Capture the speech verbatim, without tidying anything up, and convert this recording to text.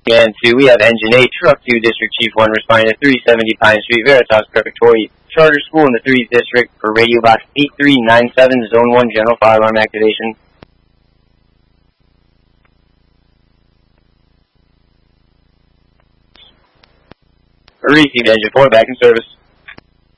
And two, we have Engine eight, Truck two, District Chief one, responding to three seventy Pine Street, Veritas Preparatory Charter School in the threes District for Radio Box eight three nine seven, Zone one, General Fire Alarm Activation. Received Engine four, back in service.